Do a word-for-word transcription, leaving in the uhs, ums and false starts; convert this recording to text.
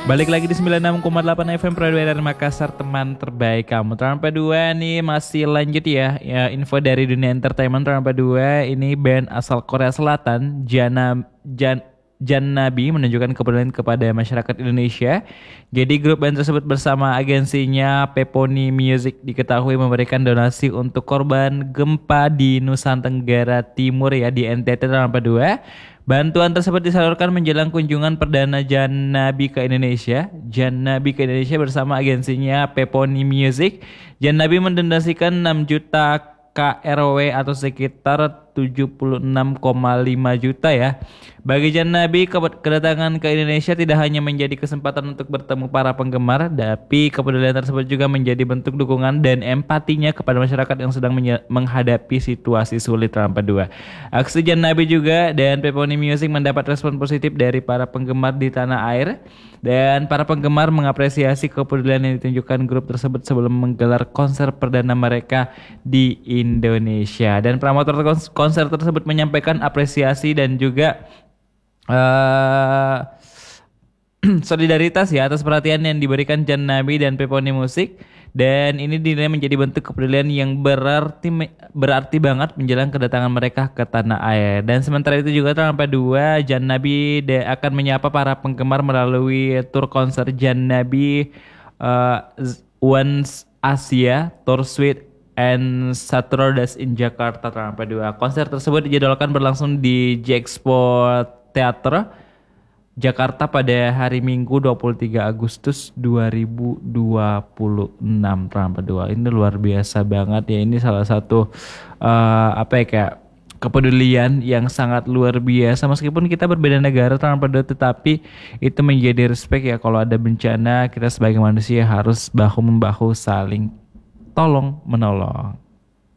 Balik lagi di sembilan puluh enam koma delapan F M Pradua dari Makassar, teman terbaik kamu. Terang dua nih masih lanjut ya, ya info dari dunia entertainment. Terang dua ini band asal Korea Selatan, Jana Jan Jan Nabi, menunjukkan kepedulian kepada masyarakat Indonesia. Jadi grup band tersebut bersama agensinya Peponi Music diketahui memberikan donasi untuk korban gempa di Nusa Tenggara Timur ya, di N T T. Terang dua bantuan tersebut disalurkan menjelang kunjungan perdana Jan Nabi ke Indonesia. Jan Nabi ke Indonesia bersama agensinya Peponi Music. Jan Nabi mendonasikan enam juta K R W atau sekitar tujuh puluh enam koma lima juta ya. Bagi Jan Nabi, kedatangan ke Indonesia tidak hanya menjadi kesempatan untuk bertemu para penggemar, tapi kepedulian tersebut juga menjadi bentuk dukungan dan empatinya kepada masyarakat yang sedang menghadapi situasi sulit. Rampa dua. Aksi Jan Nabi juga dan Peponi Music mendapat respon positif dari para penggemar di tanah air, dan para penggemar mengapresiasi kepedulian yang ditunjukkan grup tersebut sebelum menggelar konser perdana mereka di Indonesia. Dan promotor konser tersebut menyampaikan apresiasi dan juga Uh, solidaritas ya atas perhatian yang diberikan Jan Nabi dan Peponi Music, dan ini dinilai menjadi bentuk kepedulian yang berarti berarti banget menjelang kedatangan mereka ke tanah air. Dan sementara itu juga sampai dua Jan Nabi de- akan menyapa para penggemar melalui tur konser Jan Nabi uh, Once Asia Tour Suite and Saturdays in Jakarta. Sampai dua konser tersebut dijadwalkan berlangsung di J-Expo Teater Jakarta pada hari Minggu dua puluh tiga Agustus dua ribu dua puluh enam. Rampa dua ini luar biasa banget ya, ini salah satu uh, apa ya kayak kepedulian yang sangat luar biasa. Meskipun kita berbeda negara Rampa dua, tetapi itu menjadi respect ya. Kalau ada bencana, kita sebagai manusia harus bahu membahu saling tolong menolong.